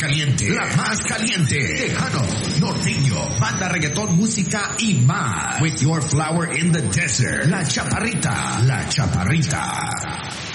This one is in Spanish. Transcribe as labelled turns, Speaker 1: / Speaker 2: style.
Speaker 1: caliente, la más caliente. Tejano, norteño, banda, reggaetón, música y más. With your flower in the desert. La Chaparrita. La Chaparrita.